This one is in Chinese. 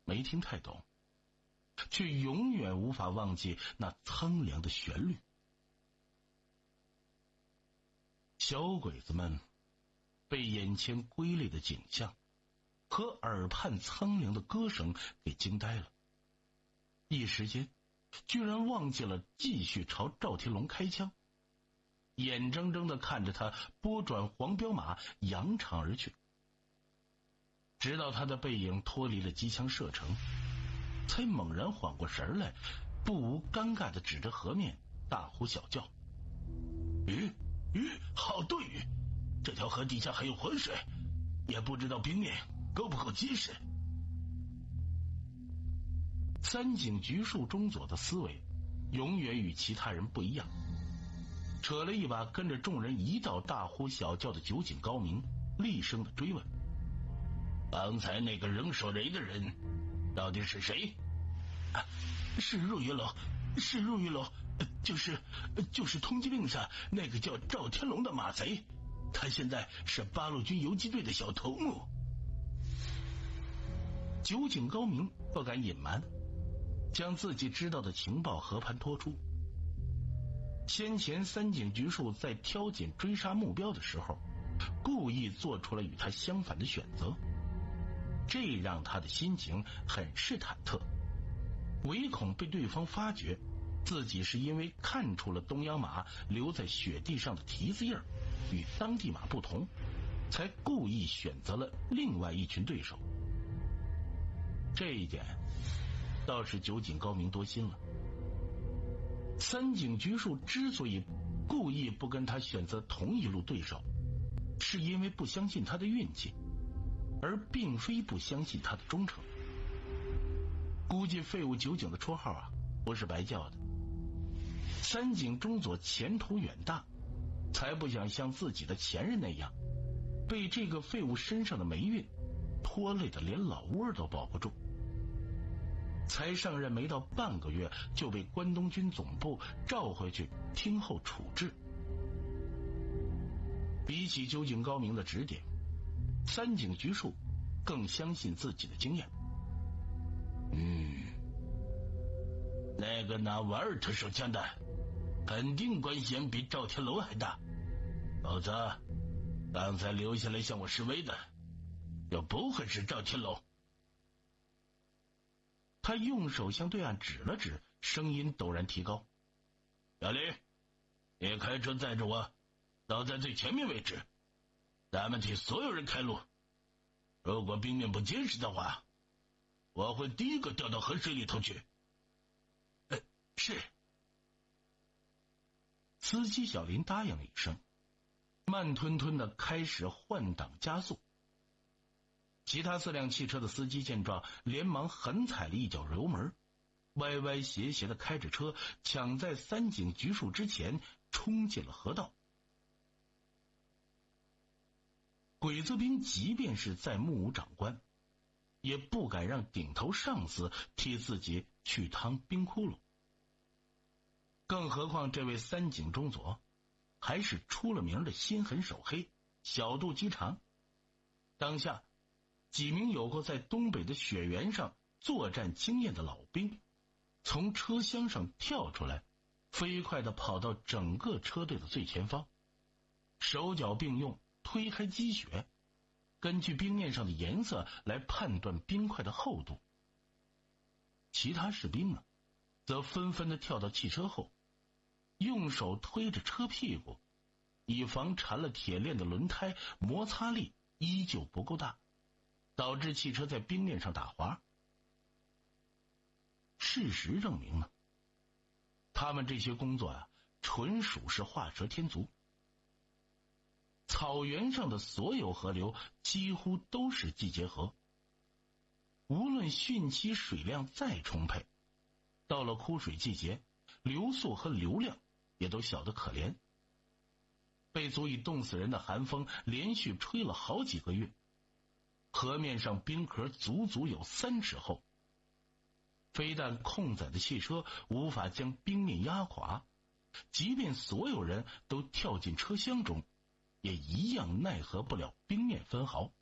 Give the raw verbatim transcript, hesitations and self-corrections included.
没听太懂，却永远无法忘记那苍凉的旋律。小鬼子们被眼前瑰丽的景象和耳畔苍凉的歌声给惊呆了，一时间居然忘记了继续朝赵天龙开枪，眼睁睁地看着他拨转黄骠马扬长而去，直到他的背影脱离了机枪射程，才猛然缓过神来，不无尴尬地指着河面大呼小叫：鱼鱼，好对鱼！这条河底下还有浑水，也不知道冰面够不够结实。三井菊树中佐的思维永远与其他人不一样，扯了一把跟着众人一道大呼小叫的酒井高明，厉声的追问：刚才那个扔手雷的人到底是谁？啊，是入云楼，是入云楼，就是就是通缉令上那个叫赵天龙的马贼，他现在是八路军游击队的小头目。酒井高明不敢隐瞒，将自己知道的情报和盘托出。先前三井菊树在挑拣追杀目标的时候，故意做出了与他相反的选择，这让他的心情很是忐忑，唯恐被对方发觉自己是因为看出了东洋马留在雪地上的蹄子印与当地马不同，才故意选择了另外一群对手。这一点倒是酒井高明多心了。三井菊树之所以故意不跟他选择同一路对手，是因为不相信他的运气，而并非不相信他的忠诚。估计废物酒井的绰号啊，不是白叫的。三井中佐前途远大，才不想像自己的前任那样，被这个废物身上的霉运拖累的连老窝都保不住。才上任没到半个月，就被关东军总部召回去听候处置。比起酒井高明的指点，三井菊树更相信自己的经验。嗯，那个拿瓦尔特手枪的肯定官衔比赵天龙还大，否则刚才留下来向我示威的就不会是赵天龙。他用手向对岸指了指，声音陡然提高：小李，你开车载着我走在最前面位置，咱们替所有人开路，如果冰面不结实的话，我会第一个掉到河水里头去。呃，是。司机小林答应了一声，慢吞吞地开始换挡加速。其他四辆汽车的司机见状，连忙狠踩了一脚油门，歪歪斜斜地开着车，抢在三井菊树之前冲进了河道。鬼子兵即便是在目无长官，也不敢让顶头上司替自己去趟冰窟窿，更何况这位三井中佐还是出了名的心狠手黑，小肚鸡肠。当下几名有过在东北的雪原上作战经验的老兵从车厢上跳出来，飞快地跑到整个车队的最前方，手脚并用推开积雪，根据冰面上的颜色来判断冰块的厚度。其他士兵呢，则纷纷地跳到汽车后，用手推着车屁股，以防缠了铁链的轮胎摩擦力依旧不够大，导致汽车在冰面上打滑。事实证明呢，他们这些工作啊，纯属是画蛇添足。草原上的所有河流几乎都是季节河，无论汛期水量再充沛，到了枯水季节，流速和流量也都小得可怜。被足以冻死人的寒风连续吹了好几个月，河面上冰壳足足有三尺厚，非但空载的汽车无法将冰面压垮，即便所有人都跳进车厢中，也一样奈何不了冰面分毫。